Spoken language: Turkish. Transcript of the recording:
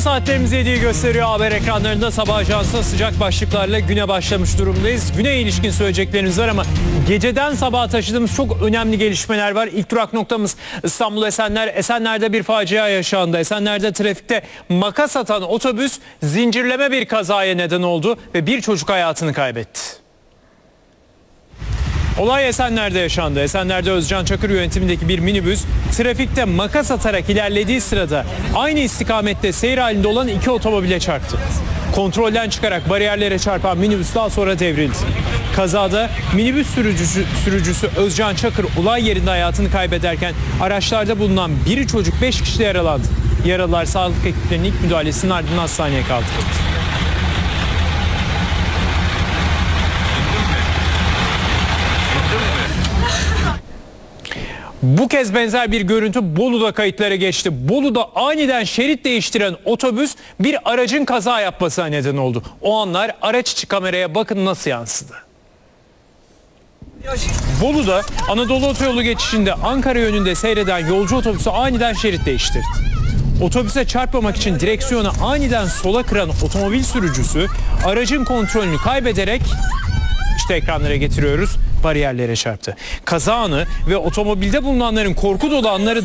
Saatlerimiz 7'yi gösteriyor. Haber ekranlarında Sabah Ajansı'na sıcak başlıklarla güne başlamış durumdayız. Güne ilişkin söyleyecekleriniz var ama geceden sabaha taşıdığımız çok önemli gelişmeler var. İlk durak noktamız İstanbul Esenler. Esenler'de bir facia yaşandı. Esenler'de trafikte makas atan otobüs zincirleme bir kazaya neden oldu ve bir çocuk hayatını kaybetti. Olay Esenler'de yaşandı. Esenler'de Özcan Çakır yönetimindeki bir minibüs trafikte makas atarak ilerlediği sırada aynı istikamette seyir halinde olan iki otomobile çarptı. Kontrolden çıkarak bariyerlere çarpan minibüs daha sonra devrildi. Kazada minibüs sürücüsü Özcan Çakır olay yerinde hayatını kaybederken araçlarda bulunan biri çocuk 5 kişi de yaralandı. Yaralılar sağlık ekiplerinin ilk müdahalesinin ardından hastaneye kaldırıldı. Bu kez benzer bir görüntü Bolu'da kayıtlara geçti. Bolu'da aniden şerit değiştiren otobüs bir aracın kaza yapmasına neden oldu. O anlar araç içi kameraya bakın nasıl yansıdı. Bolu'da Anadolu Otoyolu geçişinde Ankara yönünde seyreden yolcu otobüsü aniden şerit değiştirdi. Otobüse çarpmamak için direksiyonu aniden sola kıran otomobil sürücüsü aracın kontrolünü kaybederek işte ekranlara getiriyoruz, bariyerlere çarptı. Kaza anı ve otomobilde bulunanların korku dolu anları